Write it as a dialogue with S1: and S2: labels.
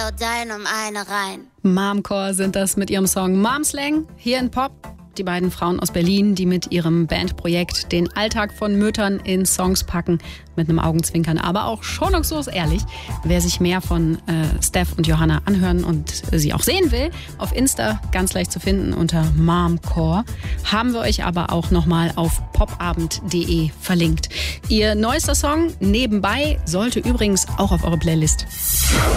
S1: haut dein um eine rein.
S2: Momcore sind das mit ihrem Song Momslang hier in Pop. Die beiden Frauen aus Berlin, die mit ihrem Bandprojekt den Alltag von Müttern in Songs packen, mit einem Augenzwinkern, aber auch schonungslos ehrlich. Wer sich mehr von Steph und Johanna anhören und sie auch sehen will, auf Insta ganz leicht zu finden unter Momcore, haben wir euch aber auch nochmal auf popabend.de verlinkt. Ihr neuester Song Nebenbei sollte übrigens auch auf eure Playlist.